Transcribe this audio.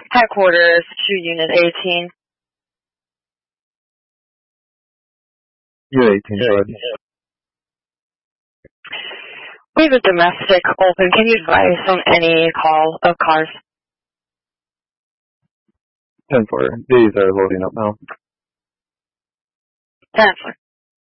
Headquarters to Unit 18. Unit 18, go ahead. We have a domestic open. Can you advise on any call of cars? 10-4. These are loading up now. 10-4.